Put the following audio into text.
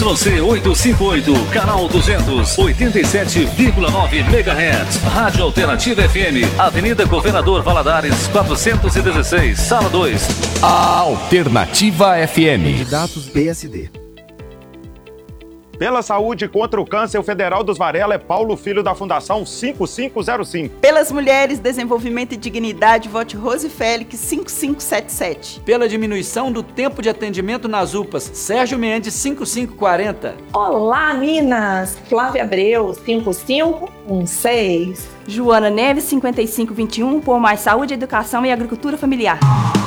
ZYC 858, canal 200, 87,9 MHz. Rádio Alternativa FM, Avenida Governador Valadares, 416, Sala 2. A Alternativa FM. Candidatos PSD. Pela saúde contra o câncer, o Federal dos Varela é Paulo Filho da Fundação 5505. Pelas mulheres, desenvolvimento e dignidade, vote Rose Félix 5577. Pela diminuição do tempo de atendimento nas UPAs, Sérgio Mendes 5540. Olá, Minas! Flávia Abreu 5516. Joana Neves 5521, por mais saúde, educação e agricultura familiar.